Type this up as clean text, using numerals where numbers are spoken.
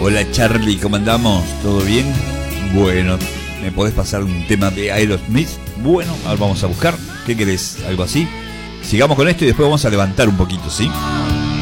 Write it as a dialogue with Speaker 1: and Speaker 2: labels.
Speaker 1: Hola Charlie, ¿cómo andamos? ¿Todo bien? Bueno, ¿me podés pasar un tema de Aerosmith? Bueno, ahora vamos a buscar. ¿Qué querés? ¿Algo así? Sigamos con esto y después vamos a levantar un poquito, ¿sí?